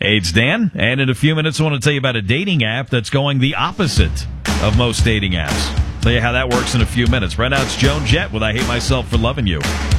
Hey, it's Dan, and in a few minutes I want to tell you about a dating app that's going the opposite of most dating apps. Tell you how that works in a few minutes. Right now it's Joan Jett with I Hate Myself for Loving You.